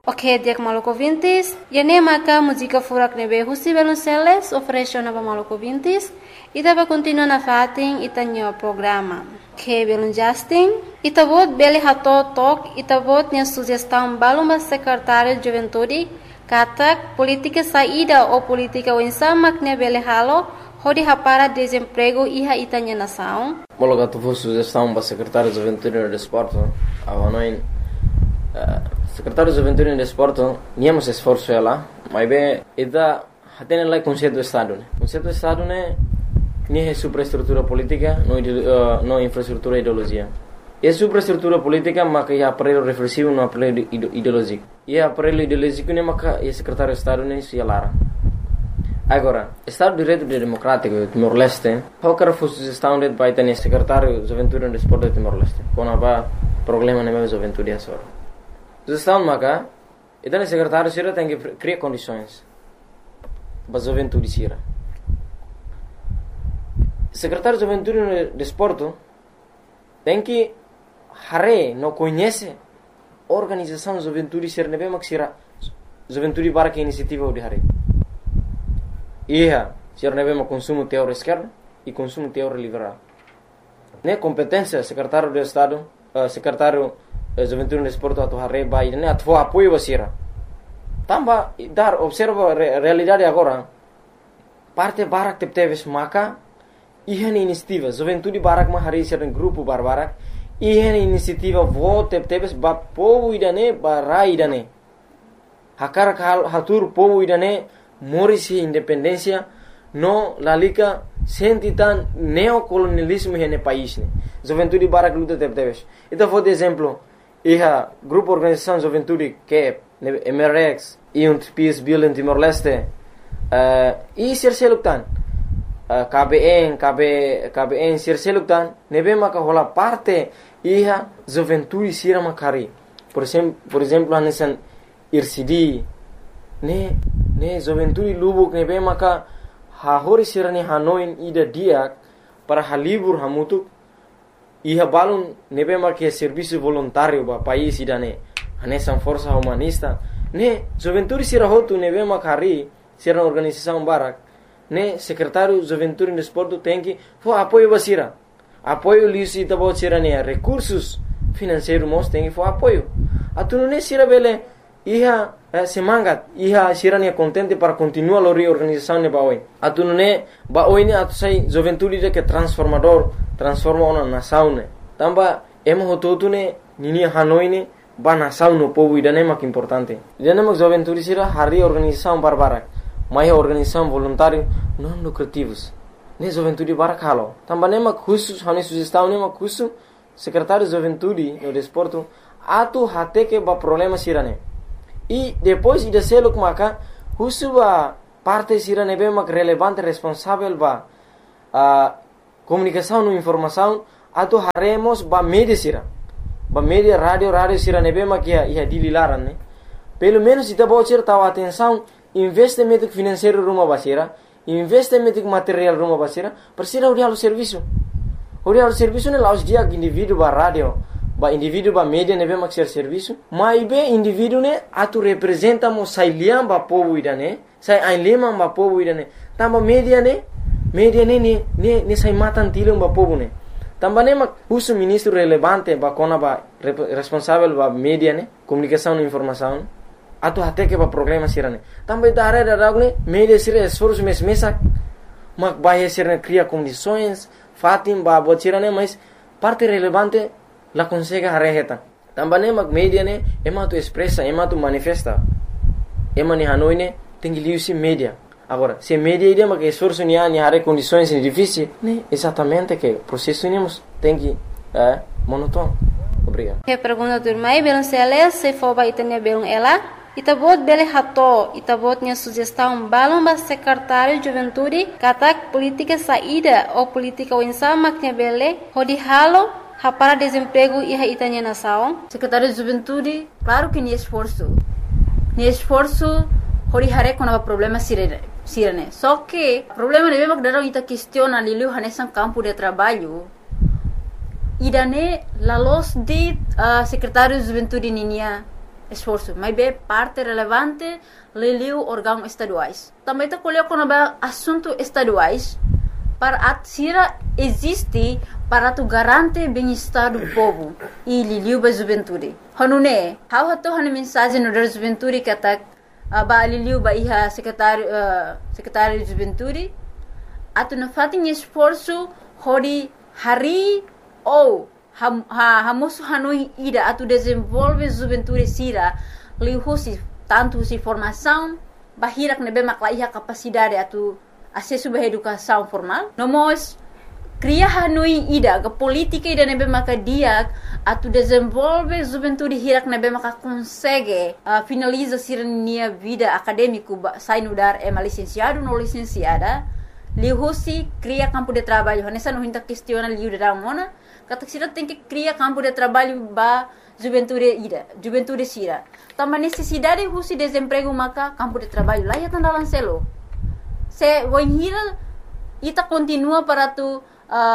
Ok, dia Maluco Vintes. E nem maca música furak nebe husi Velonceles ofereceu na Maluco Vintes. E tava continua na fatin itanyo programa. Que belum Justin. E tavot beli hato tok. E tavot nya sugestão baluma secretário de juventude. Katak política saída ou política wensamak ne beli halo. Hodi hapara desemprego iha itanya nação. Mologa tu vou sugestão para secretário de juventude e desporto. Avanoin secretário de juventude e desporto, niamos esforço ela, mas bem, ida hatene lá conceito do estado, né? Conceito do estado né, nem é superestrutura política, não infraestrutura ideologia. É superestrutura política, mas que é aparelho reflexivo, não aparelho ideológico. E aparelho ideológico né, mas que é secretário de estado né, se alara. Agora, Estado de Direito Democrático de Timor-Leste, qualquer sugestão de vai ter secretário de juventude e desporto de Timor-Leste, quando há problema na minha juventude agora. Sugestão maca, então o secretário Sira tem que criar condições para a juventude Sira. Secretário de Juventude e Desporto tem que não conhece a organização de juventude Sira, não é mais Sira juventude para que iniciativa de Hare. Ia, Sira não é mais consumo teórico esquerdo e consumo teórico liberal. Né competência secretário de Estado, secretário juventude no desporto atu harre bai ne atu apoio basira tamba dar observa realidade agora parte barak teves maka ihan inisiativa juventude barak ma hari ser grupo barbarak ihan inisiativa vote teves ba povo idane barai idane hakar hatur povo idane morisi independência no lalika sentitan neocolonialismo hene país ne juventude barak luta teves então vou de exemplo Iha grupo organização juventude que MRX e Peace Build em Timor-Leste e Sirseluktan KBN Sirseluktan nebe maka hola parte iha juventude sira makari por exemplo hanesan IRCD ne juventude lubuk nebe maka hahori sirani hanoin ida diak para halibur hamutuk Iha balun nebe marque serviço voluntário ba país idane hanesan força humanista ne juventude sira hotu nebe makari sira organização barak ne secretário juventude e desporto tem que for apoio basira apoio lisi tabo sira ne recursos financeiros mos tem que for apoio atunu ne sira bele iha semangat iha sira ne contente para continuar a reorganização ne baoi atunu ne baoi ne atu sai juventude de que transforma uma nação ne tamba emo hototu ne nini hanoi ne ba nação no povo idane mak importante idane mak juventude sira hari organização barbarak mai organização voluntário não lucrativos ne juventude barak halo tamba ne mak khusus hani sugestão ne mak khusus secretário de juventude no desporto atu hate que ba problema sira ne e depois ida seluk maka khusus ba parte sira ne be mak relevante responsável ba comunicação e informação atu haremos ba media sira ba media radio sira nebe makia ia dililaran ne pelo menos ita bocir tahu atenção investimento financeiro rumah basira investimento material rumah basira persira urial serviço ne laus dia indivíduo ba radio ba indivíduo ba media nebe maksir serviço mai be indivíduo ne atu representa mo sailiam ba povo idane sai ainlema ba povo idane tamba media ne sai matan tilung ba povo ne tamba ne mak usu ministro relevante ba kona ba responsável ba media ne comunicação e informação atu hate que ba problema sirane tamba idare da ragne media sira esforço mesa mak baie sira cria condições fatim ba botirane mas parte relevante la consegue hareheta tamba ne mak media ne ema tu expressa ema tu manifesta ema ni hanoi ne tem liusi media. Agora, se media ideia que esforço ni hare condições difíceis, né? Exatamente que o processo tem que monótono. Obrigado. Que pergunta do irmão, Velonceles, se for para itanya belum ela, itabot bele hato, itabot nya sugestão balão ba secretário de juventude, katak política saída ou política wensama nya bele, hodi halo, hapara desemprego iha itanya nação. Secretário de juventude, claro que ni esforço, hori hare com problema sirene. Só que o problema de mesmo que darão ita questiona lilu hanesan campo de trabalho. Idane la los de secretário de juventude ninia esforço, mas é parte relevante leliu órgãos estaduais. Também está colocando assuntos estaduais para a CIRA existe para tu garante bem-estar do povo e liliu ba juventude. Hanune, how hato hanu mensagem no da juventude kata ba liliu ba iha secretário de juventude atu na fatin esforço hori hari ou hamosu hanui ida atu desenvolve juventude CIRA lihusi tanto si formação bahirak nebe makla iha capacidade atu acesso à educação formal. Nós cria hanui ida ke política ida nebe maka dia atu desenvolve juventude hirak nebe maka consegue finaliza sirnia vida acadêmico sai no dar licenciado no licenciada lihusi cria campo de trabalho nessa não hinta questiona liu da mona kata sira tem que cria campo de trabalho ba juventude CIRA também necessidade husi desemprego maka campo de trabalho lá ya tanda lancelo se voinhira ita continua para tu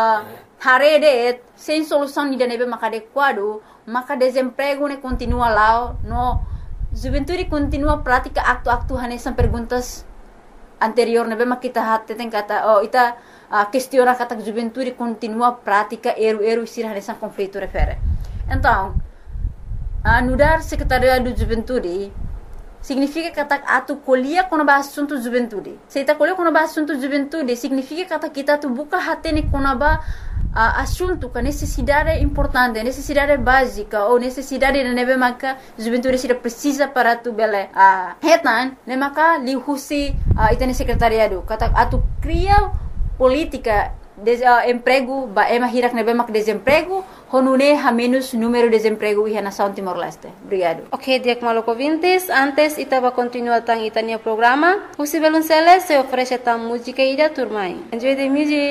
harede sem solução de nebe maka adequado maka desemprego ne continua lá no juventude continua prática aktu hanesan perguntas anterior nebe maka kita hatte tem kata ita questiona kata juventude continua prática eru CIRA hanesan conflito refere então nudar secretariado de juventude significa kata atu kuliah kono ba assunto juventude. Se ita kuliah kono ba assunto juventude significa kata kita tu buka hatene kono ba assunto ka necessidade importante, necessidade básica ou necessidade de nebe maka juventude CIRA precisa para tu bele hetan ne maka lihusi itane secretariado kata atu cria política emprego ba hirak nebe mak desemprego honune ha menos número de desemprego iha nação Timor-Leste. Obrigado. Ok, Diak Maloko Vintes, antes itaba continua tang itania programa. Husi Belunceles se oferece tam música ida turmai. Enjoy the music.